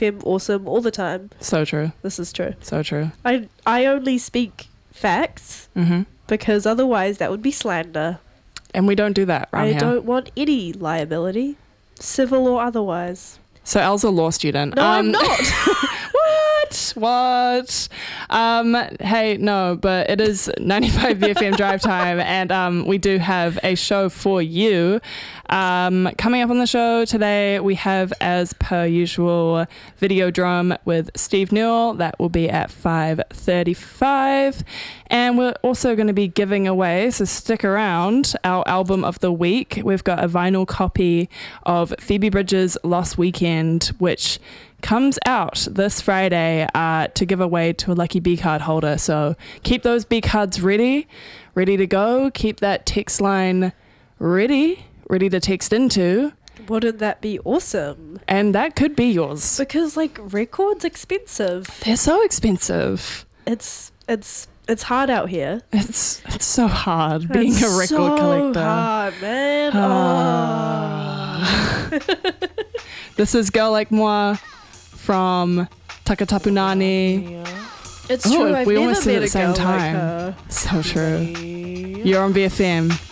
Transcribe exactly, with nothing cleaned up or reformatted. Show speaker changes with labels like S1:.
S1: M awesome all the time.
S2: So true.
S1: This is true.
S2: So true.
S1: I I only speak facts
S2: Mm-hmm.
S1: because otherwise that would be slander.
S2: And we don't do that around
S1: I
S2: here.
S1: don't want any liability, civil or otherwise.
S2: So Elle's a law student.
S1: No, I'm
S2: Um,
S1: not.
S2: What? What? Um, hey, no, but it is ninety-five B F M drive time, and um, we do have a show for you. Um, coming up on the show today, we have, as per usual, Videodrome with Steve Newell. That will be at five thirty-five. And we're also going to be giving away, so stick around, our album of the week. We've got a vinyl copy of Phoebe Bridges' Lost Weekend, which comes out this Friday uh, to give away to a lucky B card holder. So keep those B cards ready, ready to go. Keep that text line ready, ready to text into.
S1: Wouldn't that be awesome?
S2: And that could be yours.
S1: Because like records expensive.
S2: They're so expensive.
S1: It's it's it's hard out here.
S2: It's it's so hard being
S1: it's
S2: a record
S1: so
S2: collector.
S1: hard, man.
S2: Ah.
S1: Oh.
S2: This is Girl Like Moi from Takatapunani.
S1: Yeah. It's
S2: Oh,
S1: true. I've
S2: we
S1: never
S2: almost said
S1: met
S2: it
S1: a
S2: at the same
S1: girl
S2: time.
S1: Like her.
S2: So true.
S1: Yeah.
S2: You're on B F M.